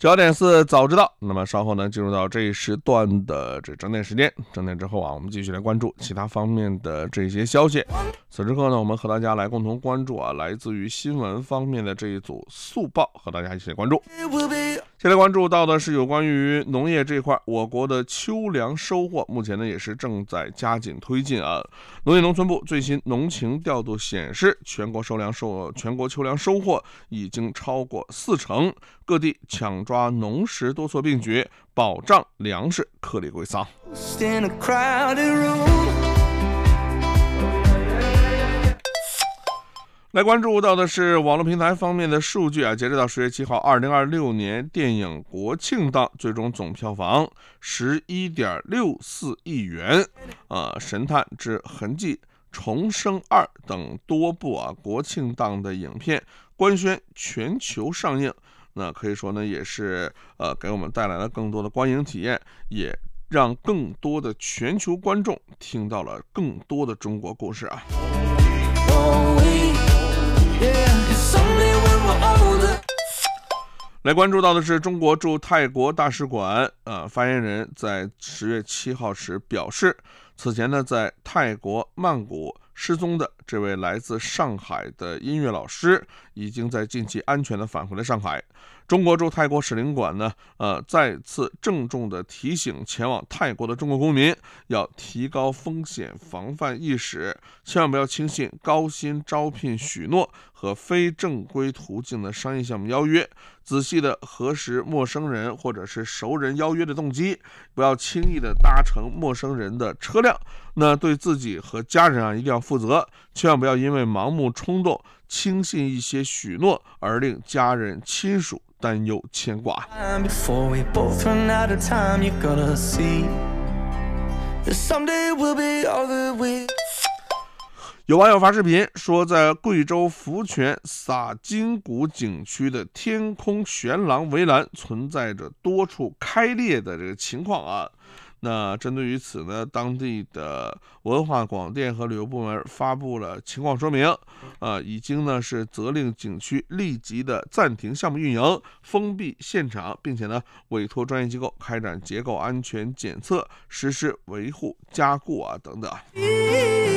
9点4早知道。那么稍后呢，进入到这一时段的这整点时间。整点之后啊，我们继续来关注其他方面的这些消息。此时刻呢，我们和大家来共同关注啊，来自于新闻方面的这一组速报，和大家一起来关注。先来关注到的是有关于农业这一块，我国的秋粮收获目前呢也是正在加紧推进啊。农业农村部最新农情调度显示，全国秋粮收获已经超过40%，各地抢抓农时多措并举，保障粮食颗粒归仓。来关注到的是网络平台方面的数据啊，截止到10月7号，2026年电影国庆档最终总票房11.64亿元。神探之痕迹、重生2等多部国庆档的影片官宣全球上映，那可以说呢也是给我们带来了更多的观影体验，也让更多的全球观众听到了更多的中国故事啊。来关注到的是中国驻泰国大使馆发言人在10月7号时表示，此前呢在泰国曼谷失踪的这位来自上海的音乐老师已经在近期安全的返回了上海。中国驻泰国使领馆呢再次郑重的提醒前往泰国的中国公民，要提高风险防范意识，千万不要轻信高薪招聘许诺和非正规途径的商业项目邀约，仔细的核实陌生人或者是熟人邀约的动机，不要轻易的搭乘陌生人的车辆。那对自己和家人一定要负责，千万不要因为盲目冲动轻信一些许诺而令家人亲属担忧牵挂。有网友发视频说，在贵州福泉撒金谷景区的天空悬廊围栏存在着多处开裂的这个情况啊。那针对于此呢，当地的文化广电和旅游部门发布了情况说明，已经呢是责令景区立即的暂停项目运营，封闭现场，并且呢委托专业机构开展结构安全检测，实施维护加固等等。